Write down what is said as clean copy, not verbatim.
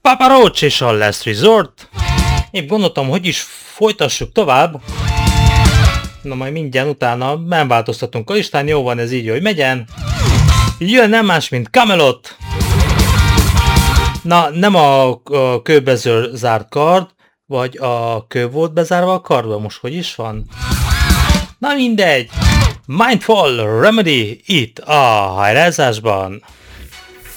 Papa Roach és a Last Resort. Épp gondoltam, hogy is folytassuk tovább. Na majd mindjárt utána nem változtatunk a listán, jó van ez így, hogy megyen. Jön nem más, mint Camelot. Na, nem a kőbe zárt kard, vagy a kő volt bezárva a kardba, most hogy is van? Na mindegy. Mindfall Remedy itt a hajrázásban.